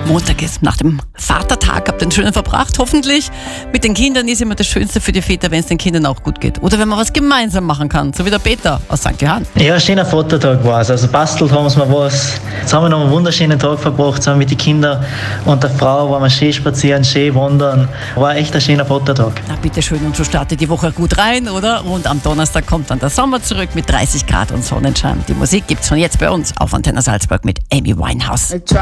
Montag ist nach dem Vatertag. Habt einen schönen verbracht, hoffentlich. Mit den Kindern ist immer das Schönste für die Väter, wenn es den Kindern auch gut geht. Oder wenn man was gemeinsam machen kann, so wie der Peter aus St. Johann. Ja, ein schöner Vatertag war es. Also bastelt haben wir was. Jetzt haben wir noch einen wunderschönen Tag verbracht, zusammen mit den Kindern und der Frau. Waren wir schön spazieren, schön wandern. War echt ein schöner Vatertag. Na bitteschön, und so startet die Woche gut rein, oder? Und am Donnerstag kommt dann der Sommer zurück mit 30 Grad und Sonnenschein. Die Musik gibt's schon jetzt bei uns auf Antenne Salzburg mit Amy Winehouse.